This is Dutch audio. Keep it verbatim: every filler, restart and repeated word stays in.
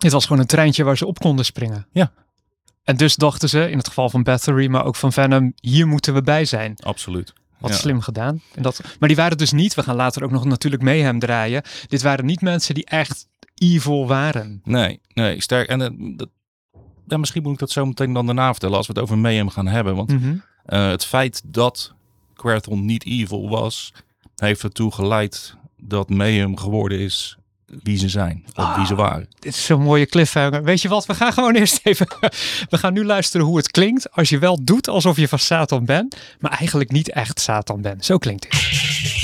Dit was gewoon een treintje waar ze op konden springen. Ja. En dus dachten ze, in het geval van Bathory, maar ook van Venom, hier moeten we bij zijn. Absoluut. Wat ja. slim gedaan. En dat, maar die waren dus niet, we gaan later ook nog natuurlijk Mayhem draaien. Dit waren niet mensen die echt evil waren. Nee, nee, sterk. En uh, dat, ja, misschien moet ik dat zo meteen dan daarna vertellen als we het over Mayhem gaan hebben. Want Mm-hmm. uh, het feit dat Querthon niet evil was, heeft ertoe geleid dat Mayhem geworden is wie ze zijn. Of Ah, wie ze waren. Dit is zo'n mooie cliffhanger. Weet je wat, we gaan gewoon eerst even... We gaan nu luisteren hoe het klinkt als je wel doet alsof je van Satan bent, maar eigenlijk niet echt Satan bent. Zo klinkt het.